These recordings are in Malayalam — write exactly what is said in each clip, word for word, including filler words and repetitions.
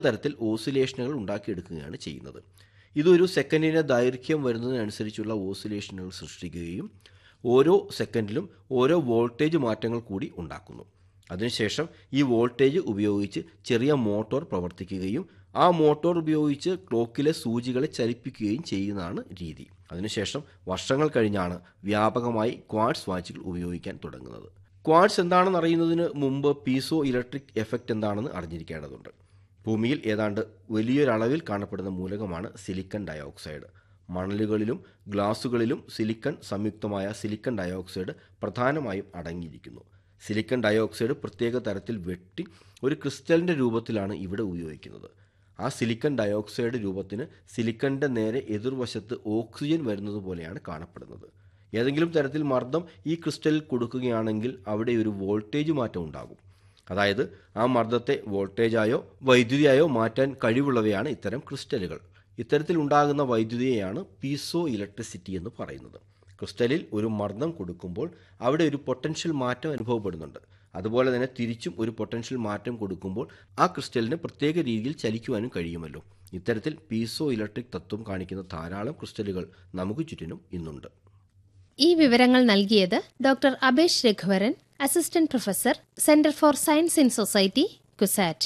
തരത്തിൽ ഓസിലേഷനുകൾ ഉണ്ടാക്കിയെടുക്കുകയാണ് ചെയ്യുന്നത്. ഇതൊരു സെക്കൻഡിന് ദൈർഘ്യം വരുന്നതിനനുസരിച്ചുള്ള ഓസിലേഷനുകൾ സൃഷ്ടിക്കുകയും ഓരോ സെക്കൻഡിലും ഓരോ വോൾട്ടേജ് മാറ്റങ്ങൾ കൂടി ഉണ്ടാക്കുന്നു. അതിനുശേഷം ഈ വോൾട്ടേജ് ഉപയോഗിച്ച് ചെറിയ മോട്ടോർ പ്രവർത്തിക്കുകയും ആ മോട്ടോർ ഉപയോഗിച്ച് ക്ലോക്കിലെ സൂചികളെ ചലിപ്പിക്കുകയും ചെയ്യുന്നതാണ് രീതി. അതിനുശേഷം വർഷങ്ങൾ കഴിഞ്ഞാണ് വ്യാപകമായി ക്വാർട്സ് വാച്ചുകൾ ഉപയോഗിക്കാൻ തുടങ്ങുന്നത്. ക്വാർട്സ് എന്താണെന്ന് അറിയുന്നതിന് മുമ്പ് പീസോ ഇലക്ട്രിക് എഫക്റ്റ് എന്താണെന്ന് അറിഞ്ഞിരിക്കേണ്ടതുണ്ട്. ഭൂമിയിൽ ഏതാണ്ട് വലിയൊരളവിൽ കാണപ്പെടുന്ന മൂലകമാണ് silicon dioxide. മണലുകളിലും ഗ്ലാസുകളിലും silicon സംയുക്തമായ silicon dioxide പ്രധാനമായും അടങ്ങിയിരിക്കുന്നു. സിലിക്കൺ ഡയോക്സൈഡ് പ്രത്യേക തരത്തിൽ വെട്ടി ഒരു ക്രിസ്റ്റലിൻ്റെ രൂപത്തിലാണ് ഇവിടെ ഉപയോഗിക്കുന്നത്. ആ സിലിക്കൺ ഡയോക്സൈഡ് രൂപത്തിന് സിലിക്കണിൻ്റെ നേരെ എതിർവശത്ത് ഓക്സിജൻ വരുന്നത് പോലെയാണ് കാണപ്പെടുന്നത്. ഏതെങ്കിലും തരത്തിൽ മർദ്ദം ഈ ക്രിസ്റ്റലിൽ കൊടുക്കുകയാണെങ്കിൽ അവിടെ ഒരു വോൾട്ടേജ് മാറ്റം ഉണ്ടാകും. അതായത് ആ മർദ്ദത്തെ വോൾട്ടേജായോ വൈദ്യുതിയായോ മാറ്റാൻ കഴിവുള്ളവയാണ് ഇത്തരം ക്രിസ്റ്റലുകൾ. ഇത്തരത്തിൽ ഉണ്ടാകുന്ന വൈദ്യുതിയെയാണ് പീസോ ഇലക്ട്രിസിറ്റി എന്ന് പറയുന്നത്. ക്രിസ്റ്റലിൽ ഒരു മർദ്ദം കൊടുക്കുമ്പോൾ അവിടെ ഒരു പൊട്ടൻഷ്യൽ മാറ്റം അനുഭവപ്പെടുന്നുണ്ട്. അതുപോലെ തന്നെ തിരിച്ചും ഒരു പൊട്ടൻഷ്യൽ മാറ്റം കൊടുക്കുമ്പോൾ ആ ക്രിസ്റ്റലിന് പ്രത്യേക രീതിയിൽ ചലിക്കുവാനും കഴിയുമല്ലോ. ഇത്തരത്തിൽ പീസോ ഇലക്ട്രിക് തത്വം കാണിക്കുന്ന ധാരാളം ക്രിസ്റ്റലുകൾ നമുക്ക് ചുറ്റിനും ഇന്നുണ്ട്. ഈ വിവരങ്ങൾ നൽകിയത് doctor Abesh Raghuvaran, assistant professor, centre for science in society, CUSAT.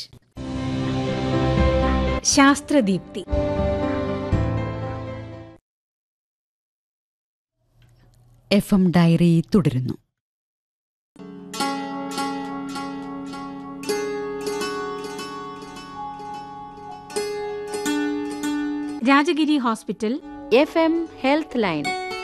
ശാസ്ത്രദീപ്തി. F M diary തുടരുന്നു. Rajagiri hospital F M health line.